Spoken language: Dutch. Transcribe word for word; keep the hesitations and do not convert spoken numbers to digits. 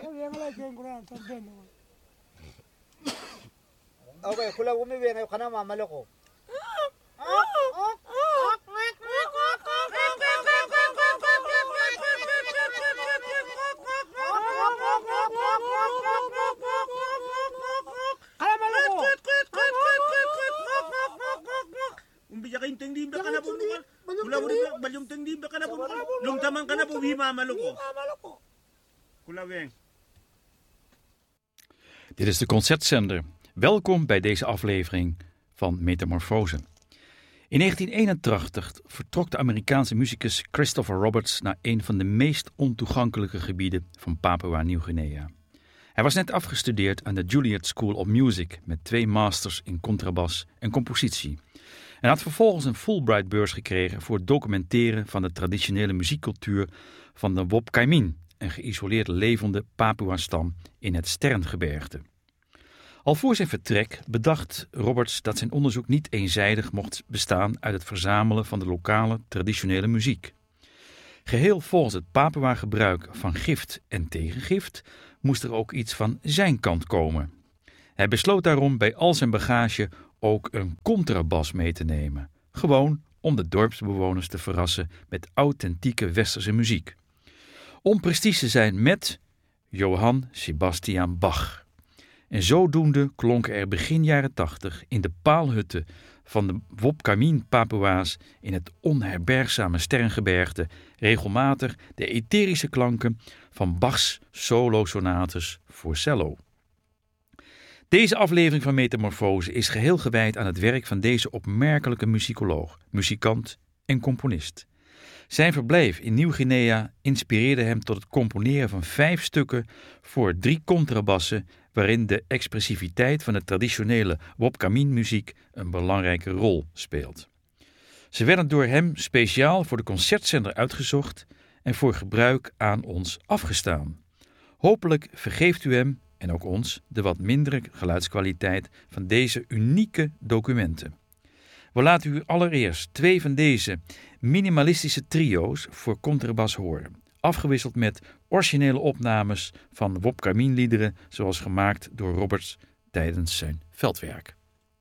Okay, kula umiwi ngayon ka na mamalo ko. Umbija kayong tingdim ba ka na po mukha? Kula mo rin ba? Balyong tingdim ba ka na po mukha? Lungtaman ka na po, wimamalo ko. Kula weng. Dit is de Concertzender. Welkom bij deze aflevering van Metamorfose. In negentien eenentachtig vertrok de Amerikaanse muzikus Christopher Roberts naar een van de meest ontoegankelijke gebieden van Papua Nieuw-Guinea. Hij was net afgestudeerd aan de Juilliard School of Music met twee masters in contrabas en compositie. En had vervolgens een Fulbright-beurs gekregen voor het documenteren van de traditionele muziekcultuur van de Wop-Kaimin, een geïsoleerd levende Papua-stam in het Sterngebergte. Al voor zijn vertrek bedacht Roberts dat zijn onderzoek niet eenzijdig mocht bestaan uit het verzamelen van de lokale traditionele muziek. Geheel volgens het Papua-gebruik van gift en tegengift moest er ook iets van zijn kant komen. Hij besloot daarom bij al zijn bagage ook een contrabas mee te nemen. Gewoon om de dorpsbewoners te verrassen met authentieke westerse muziek. Om precies te zijn met Johann Sebastian Bach. En zodoende klonken er begin jaren tachtig in de paalhutten van de Wop-Kaimin Papua's in het onherbergzame Sterngebergte regelmatig de etherische klanken van Bachs solo-sonates voor cello. Deze aflevering van Metamorfose is geheel gewijd aan het werk van deze opmerkelijke muzikoloog, muzikant en componist. Zijn verblijf in Nieuw-Guinea inspireerde hem tot het componeren van vijf stukken voor drie contrabassen waarin de expressiviteit van de traditionele Wop-Kaimin-muziek een belangrijke rol speelt. Ze werden door hem speciaal voor de Concertzender uitgezocht en voor gebruik aan ons afgestaan. Hopelijk vergeeft u hem en ook ons de wat mindere geluidskwaliteit van deze unieke documenten. We laten u allereerst twee van deze minimalistische trio's voor contrabas horen, afgewisseld met originele opnames van Wop-Kaimin liederen zoals gemaakt door Roberts tijdens zijn veldwerk.